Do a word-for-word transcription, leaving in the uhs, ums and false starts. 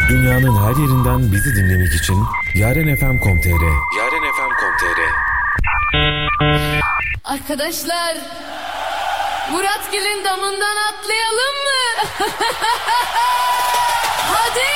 Dünyanın her yerinden bizi dinlemek için yarenfm nokta com nokta tr yarenfm nokta com nokta tr. Arkadaşlar, Muratgil'in damından atlayalım mı? Hadi!